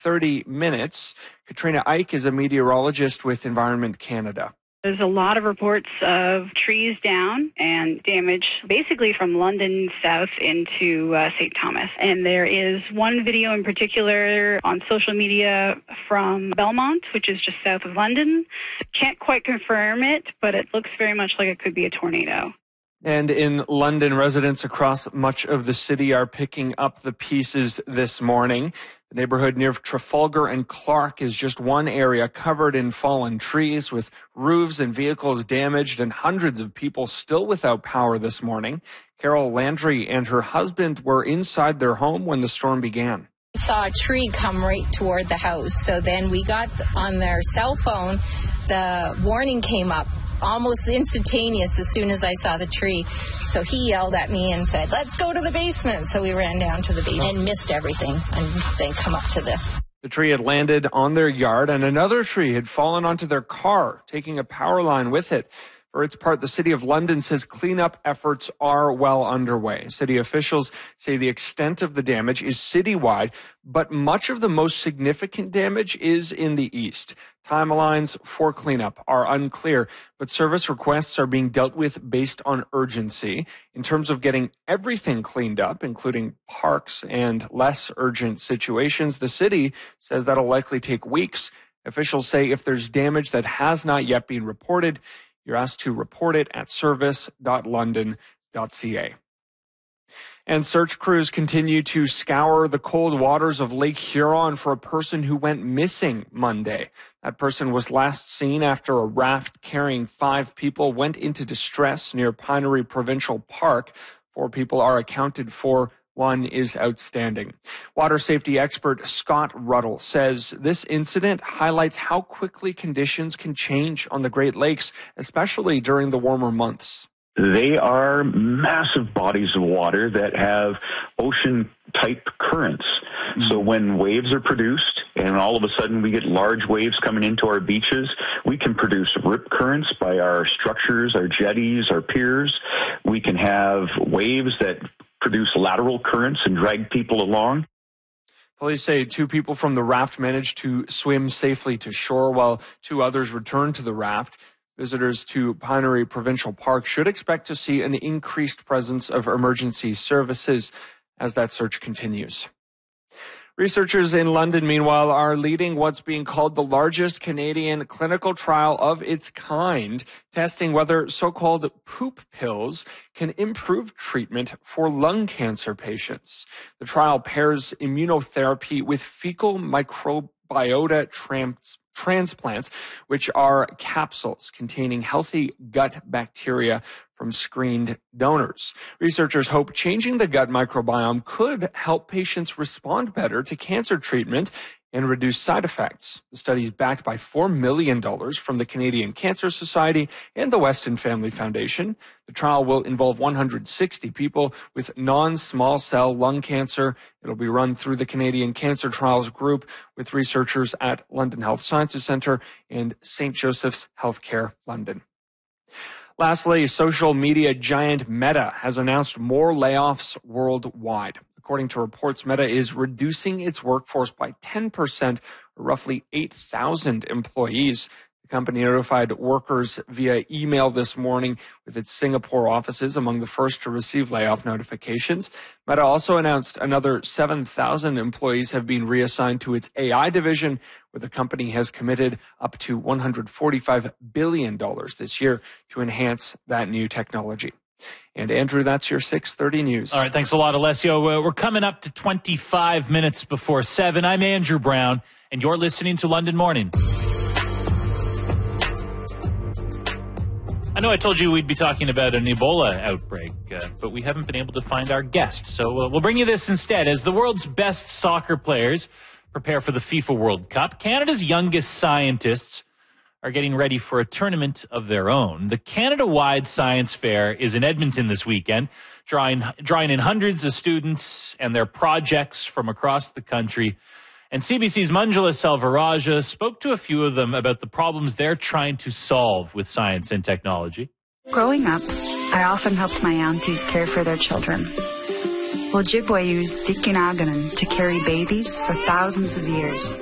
30 minutes. Katrina Ike is a meteorologist with Environment Canada. There's a lot of reports of trees down and damage basically from London south into St. Thomas. And there is one video in particular on social media from Belmont, which is just south of London. Can't quite confirm it, but it looks very much like it could be a tornado. And in London, residents across much of the city are picking up the pieces this morning. The neighborhood near Trafalgar and Clark is just one area covered in fallen trees with roofs and vehicles damaged and hundreds of people still without power this morning. Carol Landry and her husband were inside their home when the storm began. We saw a tree come right toward the house. So then we got on their cell phone, the warning came up almost instantaneous as soon as I saw the tree. So he yelled at me and said, "Let's go to the basement." So we ran down to the basement and missed everything and then come up to this. The tree had landed on their yard and another tree had fallen onto their car, taking a power line with it. For its part, the City of London says cleanup efforts are well underway. City officials say the extent of the damage is citywide, but much of the most significant damage is in the east. Timelines for cleanup are unclear, but service requests are being dealt with based on urgency. In terms of getting everything cleaned up, including parks and less urgent situations, the city says that'll likely take weeks. Officials say if there's damage that has not yet been reported, you're asked to report it at service.london.ca. And search crews continue to scour the cold waters of Lake Huron for a person who went missing Monday. That person was last seen after a raft carrying 5 people went into distress near Pinery Provincial Park. 4 people are accounted for. 1 is outstanding. Water safety expert Scott Ruddle says this incident highlights how quickly conditions can change on the Great Lakes, especially during the warmer months. They are massive bodies of water that have ocean-type currents. So when waves are produced and all of a sudden we get large waves coming into our beaches, we can produce rip currents by our structures, our jetties, our piers. We can have waves that produce lateral currents and drag people along. Police say 2 people from the raft managed to swim safely to shore while 2 others returned to the raft. Visitors to Pinery Provincial Park should expect to see an increased presence of emergency services as that search continues. Researchers in London, meanwhile, are leading what's being called the largest Canadian clinical trial of its kind, testing whether so-called poop pills can improve treatment for lung cancer patients. The trial pairs immunotherapy with fecal microbiota transplants, which are capsules containing healthy gut bacteria from screened donors. Researchers hope changing the gut microbiome could help patients respond better to cancer treatment and reduce side effects. The study is backed by $4 million from the Canadian Cancer Society and the Weston Family Foundation. The trial will involve 160 people with non-small cell lung cancer. It'll be run through the Canadian Cancer Trials Group with researchers at London Health Sciences Centre and St. Joseph's Healthcare London. Lastly, social media giant Meta has announced more layoffs worldwide. According to reports, Meta is reducing its workforce by 10%, or roughly 8,000 employees. The company notified workers via email this morning with its Singapore offices among the first to receive layoff notifications. Meta also announced another 7,000 employees have been reassigned to its AI division, where the company has committed up to $145 billion this year to enhance that new technology. And Andrew, that's your 6:30 news. All right, thanks a lot, Alessio. We're coming up to 25 minutes before 7. I'm Andrew Brown, and you're listening to London Morning. I know I told you we'd be talking about an Ebola outbreak, but we haven't been able to find our guest. So we'll bring you this instead. As the world's best soccer players prepare for the FIFA World Cup, Canada's youngest scientists are getting ready for a tournament of their own. The Canada-wide Science Fair is in Edmonton this weekend, drawing in hundreds of students and their projects from across the country. And CBC's Manjula Selvarajah spoke to a few of them about the problems they're trying to solve with science and technology. Growing up, I often helped my aunties care for their children. Ojibwe used Dikkinaganan to carry babies for thousands of years.